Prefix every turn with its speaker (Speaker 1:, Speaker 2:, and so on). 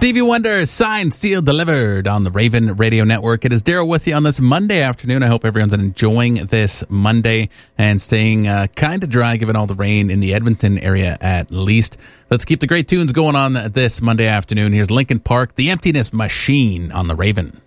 Speaker 1: Stevie Wonder, signed, sealed, delivered on the Raven Radio Network. It is Daryl with you on this Monday afternoon. I hope everyone's enjoying this Monday and staying kind of dry given all the rain in the Edmonton area at least. Let's keep the great tunes going on this Monday afternoon. Here's Linkin Park, The Emptiness Machine on the Raven.